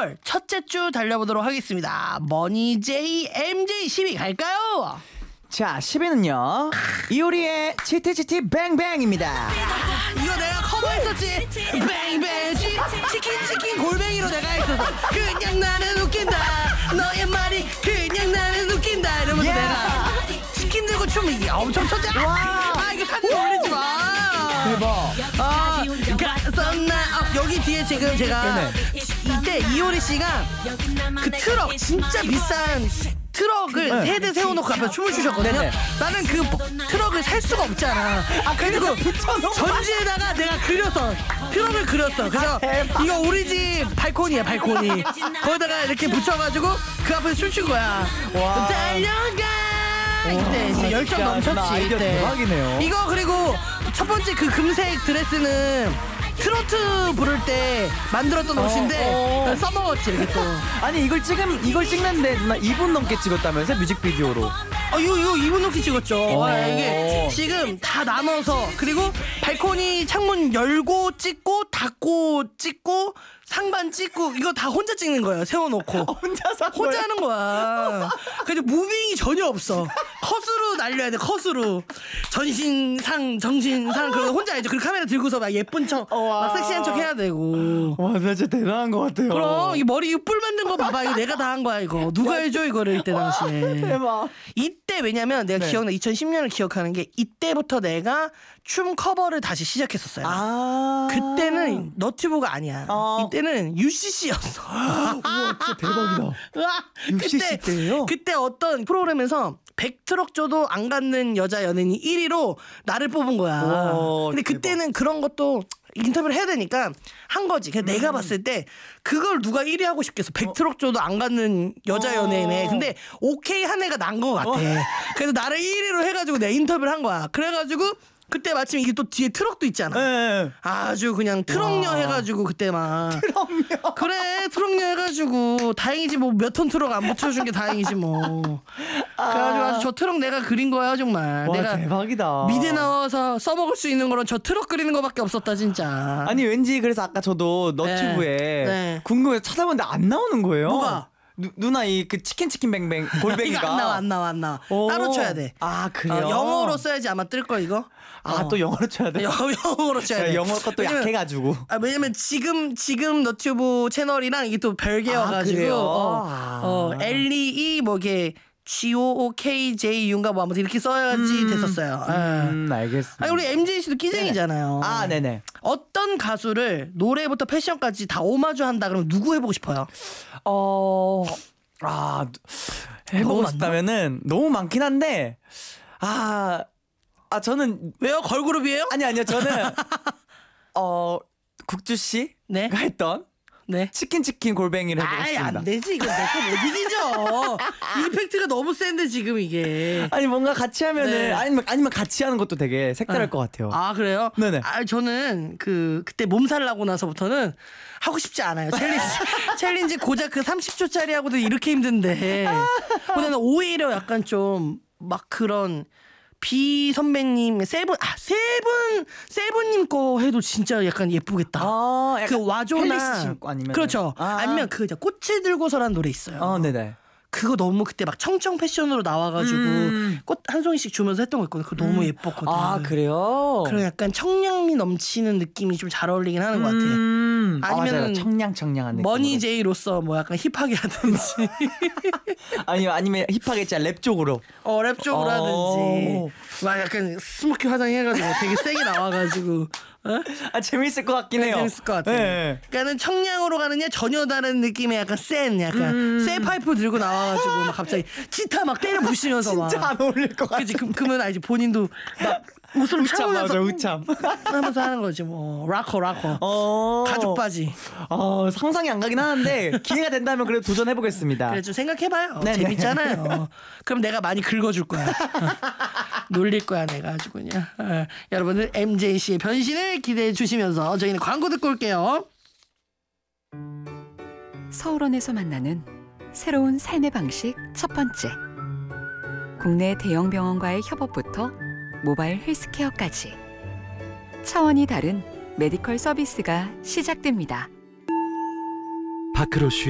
10월 첫째 주 달려보도록 하겠습니다. 머니제이 MJ 10위 갈까요? 자, 10위는요 이효리의 치티치티 뱅뱅입니다. 이거 내가 커버했었지. 뱅뱅 치킨 골뱅이로 내가 했었어. 그냥 나는 웃긴다. 너의 말이 그냥 나는 웃긴다. 이러면서 내가 치킨 들고 춤이 엄청 췄지. 이거 사진 올리지 마. 대박. 여기 뒤에 지금 제가 이때 이효리 씨가 그 트럭 진짜 비싼 트럭을 세 대 세워놓고 앞에 춤을 추셨거든요. 네네. 나는 그 트럭을 살 수가 없잖아. 그래서 전지에다가 내가 그렸어. 트럭을 그렸어. 그래서 이거 우리 집 발코니야, 발코니. 거기다가 이렇게 붙여가지고 그 앞에서 춤춘 거야. 와. 달려가. 이때 이제 열정 넘쳤지. 이때. 대박이네요. 이거 그리고 첫 번째 그 금색 드레스는 트로트 부를 때 만들었던 옷인데 써먹었지 이렇게 또. 아니 이걸 찍는데 누나 2분 넘게 찍었다면서 뮤직비디오로. 이거 2분 넘게 찍었죠. 이게 지금 다 나눠서 그리고 발코니 창문 열고 찍고 닫고 찍고 상반 찍고 이거 다 혼자 찍는 거예요. 세워놓고 혼자 하는 거야. 근데 무빙이 전혀 없어. 컷으로 날려야 돼. 컷으로 전신상 정신상 그리고 혼자 이제 그 카메라 들고서 막 예쁜 척 막 섹시한 척 해야 되고. 와 진짜 대단한 것 같아요. 그럼 이 머리 뿔 만든 거 봐봐. 이거 내가 다 한 거야. 이거 누가 해줘 이거를 이때 당시에. 대박. 이때 왜냐면 내가 기억나 2010년을 기억하는 게 이때부터 내가 춤 커버를 다시 시작했었어요. 그때는 너튜브가 아니야. 이때는 UCC였어. 우와 진짜 대박이다. UCC 때예요? 그때 어떤 프로그램에서 100트럭 줘도 안 갖는 여자 연예인이 1위로 나를 뽑은 거야. 근데 그때는 그런 것도 인터뷰를 해야 되니까 한 거지. 그냥 내가 봤을 때 그걸 누가 1위 하고 싶겠어. 100트럭 줘도 안 갖는 여자 연예인에. 근데 오케이 한 애가 난 거 같아. 그래서 나를 1위로 해가지고 내가 인터뷰를 한 거야. 그래가지고 그때 마침 이게 또 뒤에 트럭도 있잖아. 아주 그냥 트럭녀 해가지고 그때 막. 트럭녀. 그래 트럭녀 해가지고 다행이지 뭐 몇 톤 트럭 안 붙여준 게 다행이지 뭐. 그래가지고 아주 저 트럭 내가 그린 거야 정말. 와 내가 대박이다. 미대 나와서 써먹을 수 있는 거는 저 트럭 그리는 거밖에 없었다 진짜. 아니 왠지 그래서 아까 저도 너튜브에 궁금해서 찾아봤는데 안 나오는 거예요. 뭐가? 누나 이 그 치킨 뱅뱅 골뱅이가 이거 안 나와. 따로 쳐야 돼. 그래요? 영어로 써야지 아마 뜰 걸 이거. 또 영어로 쳐야 돼. 영어로 쳐야 돼. 영어 것도 약해가지고. 왜냐면 지금 너튜브 채널이랑 이게 또 별개여가지고. LEE 뭐 이게 GOOKJU인가 뭐 아무튼 이렇게 써야지 됐었어요. 알겠습니다. 아니 우리 MJ 씨도 끼쟁이잖아요. 네네. 어떤 가수를 노래부터 패션까지 다 오마주한다 그러면 누구 해보고 싶어요? 해보고 싶다면은 너무 많긴 한데 저는 왜요? 걸그룹이에요? 아니요 저는 국주 씨가 했던 치킨 골뱅이를 해보고 싶습니다. 안 되지 이거 내거 못 이기죠. 임팩트가 너무 센데 지금 이게. 아니 뭔가 같이 하면은 아니면 같이 하는 것도 되게 색다를 것 같아요. 그래요? 네네. 저는 그때 몸살 나고 나서부터는 하고 싶지 않아요. 챌린지 고작 그 30초짜리 하고도 이렇게 힘든데. 근데 오히려 약간 좀 막 그런 비 선배님 세븐님 거 해도 진짜 약간 예쁘겠다. 그 와조나 헬리스 신고 아니면 그렇죠. 아니면 그 꽃을 들고서라는 노래 있어요. 네네. 그거 너무 그때 막 청청 패션으로 나와가지고 꽃 한 송이씩 주면서 했던 거 있거든. 그거 너무 예뻤거든. 그래요? 그런 약간 청량미 넘치는 느낌이 좀 잘 어울리긴 하는 것 같아. 아니면 청량한 느낌. 머니제이로서 뭐 약간 힙하게 하든지. 아니면 힙하게 진짜 랩 쪽으로. 랩 쪽으로 하든지. 막 약간 스모키 화장해가지고 되게 세게 나와가지고. 재밌을 것 같긴 해요. 재밌을 것 같아요. 그러니까는 청량으로 가느냐 전혀 다른 느낌의 약간 새 파이프 들고 나와가지고 막 갑자기 기타 막 때려 부시면서 막. 진짜 안 어울릴 것 같아. 그치 그러면 알지 본인도 막 웃음 참으면서 우참 하면서 하는 거지 뭐 락커 가죽 바지. 상상이 안 가긴 하는데 기회가 된다면 그래도 도전해 보겠습니다. 그래 좀 생각해봐요. 네네. 재밌잖아요. 그럼 내가 많이 긁어줄 거야. 놀릴 거야 내가 아주 그냥. 여러분들 MJ 씨의 변신을 기대해 주시면서 저희는 광고 듣고 올게요. 서울원에서 만나는 새로운 삶의 방식 첫 번째. 국내 대형 병원과의 협업부터 모바일 헬스케어까지 차원이 다른 메디컬 서비스가 시작됩니다. 파크로쉬